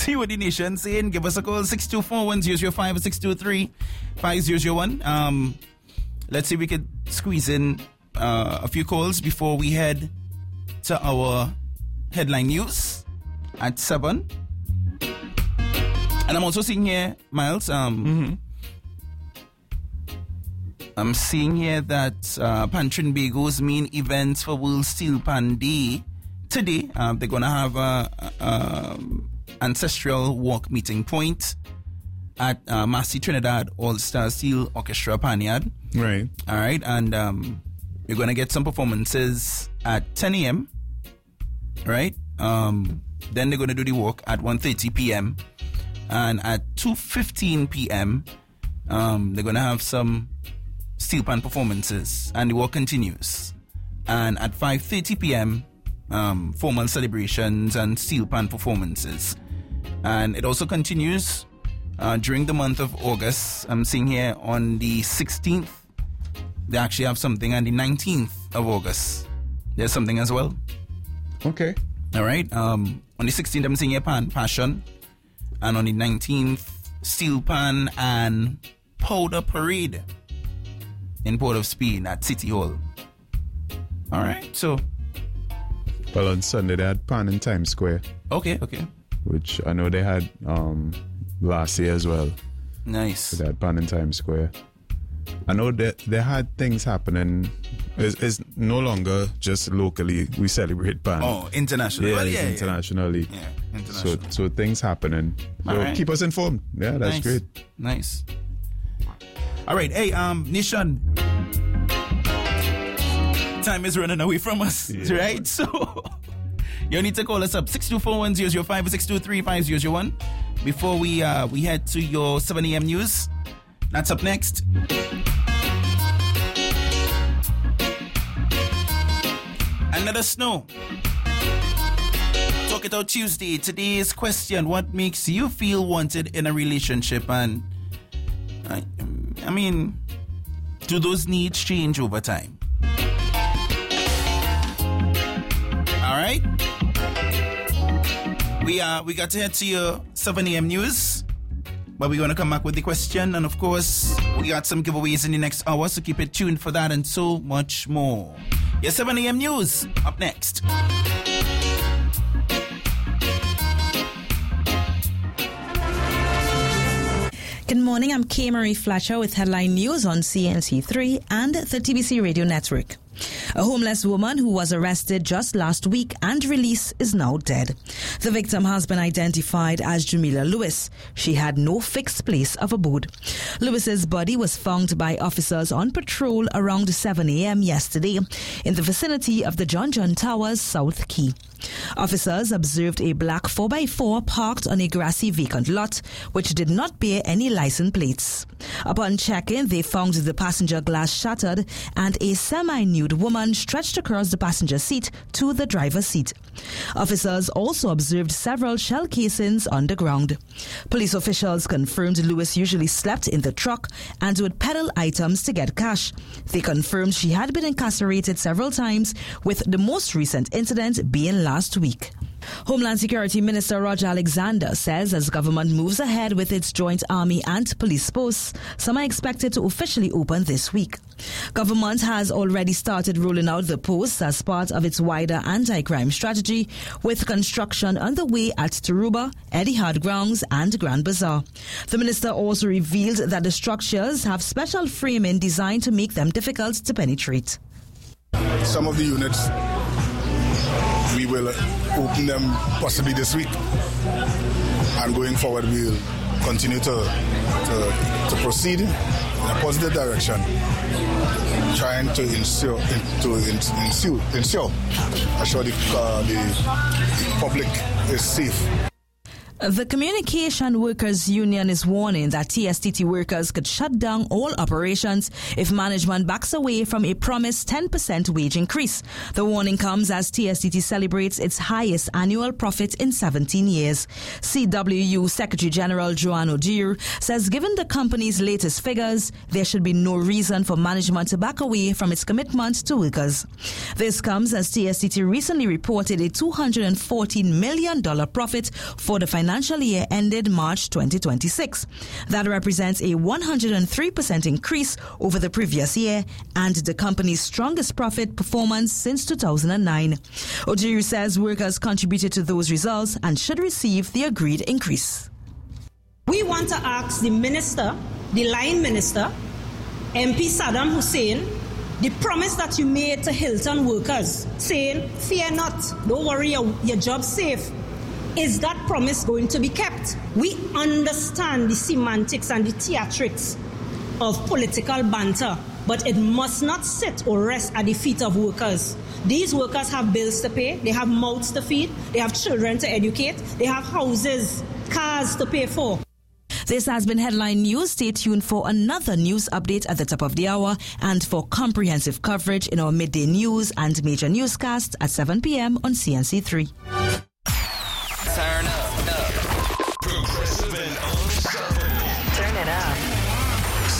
See what the nation's saying. Give us a call, 624-1005 or 623-5001. Let's see if we could squeeze in a few calls before we head to our headline news at 7. And I'm also seeing here, Miles, I'm seeing here that Pantrinbago's main event for World Steel Pan Day today, they're going to have a ancestral walk meeting point at Massey Trinidad All-Star Steel Orchestra Panyard. Right. All right. And we're going to get some performances at 10 a.m. Right. Then they're going to do the walk at 1:30 p.m. And at 2:15 p.m., they're going to have some steel pan performances. And the walk continues. And at 5:30 p.m., formal celebrations and steel pan performances. And it also continues during the month of August. I'm seeing here on the 16th, they actually have something, and the 19th of August, there's something as well. Okay. All right. On the 16th, I'm seeing here Passion. And on the 19th, Steel Pan and Powder Parade in Port of Spain at City Hall. All right. So. Well, on Sunday, they had Pan in Times Square. Okay. Which I know they had last year as well. Nice. So they had Pan in Times Square. I know that they had things happening. It's no longer just locally we celebrate Pan. Oh, internationally. Yeah, Well, internationally. Yeah, international. So things happening. So right. Keep us informed. Yeah, that's great. Nice. All right. Hey, Nishan. Time is running away from us, right? So you need to call us up 624-1005 or 623-5001 before we head to your 7 a.m. news. That's up next. And let us know. Talk It Out Tuesday. Today's question: what makes you feel wanted in a relationship? And I mean, do those needs change over time? All right. We got to head to your 7 a.m. news, but we're going to come back with the question, and of course, we got some giveaways in the next hour, so keep it tuned for that and so much more. Your 7 a.m. news up next. Good morning, I'm Kay Marie Fletcher with headline news on CNC3 and the TBC Radio Network. A homeless woman who was arrested just last week and released is now dead. The victim has been identified as Jamila Lewis. She had no fixed place of abode. Lewis's body was found by officers on patrol around 7 a.m. yesterday in the vicinity of the John John Towers, South Key. Officers observed a black 4x4 parked on a grassy vacant lot, which did not bear any license plates. Upon check-in, they found the passenger glass shattered and a semi-nude woman stretched across the passenger seat to the driver's seat. Officers also observed several shell casings on the ground. Police officials confirmed Lewis usually slept in the truck and would peddle items to get cash. They confirmed she had been incarcerated several times, with the most recent incident being last week. Homeland Security Minister Roger Alexander says as government moves ahead with its joint army and police posts, some are expected to officially open this week. Government has already started rolling out the posts as part of its wider anti-crime strategy, with construction underway at Taruba, Etihad Grounds and Grand Bazaar. The minister also revealed that the structures have special framing designed to make them difficult to penetrate. Some of the units, we will open them possibly this week, and going forward we'll continue to proceed in a positive direction, trying to ensure the public is safe. The Communication Workers Union is warning that TSTT workers could shut down all operations if management backs away from a promised 10% wage increase. The warning comes as TSTT celebrates its highest annual profit in 17 years. CWU Secretary General Joanne O'Dear says given the company's latest figures, there should be no reason for management to back away from its commitment to workers. This comes as TSTT recently reported a $214 million profit for the financial financial year ended March 2026. That represents a 103% increase over the previous year and the company's strongest profit performance since 2009. Ojiru says workers contributed to those results and should receive the agreed increase. We want to ask the minister, the line minister, MP Saddam Hussein, the promise that you made to Hilton workers, saying, fear not, don't worry, your job's safe. Is that promise going to be kept? We understand the semantics and the theatrics of political banter, but it must not sit or rest at the feet of workers. These workers have bills to pay, they have mouths to feed, they have children to educate, they have houses, cars to pay for. This has been Headline News. Stay tuned for another news update at the top of the hour and for comprehensive coverage in our midday news and major newscasts at 7 p.m. on CNC3. Turn up. Progressive and unstoppable. Turn it up.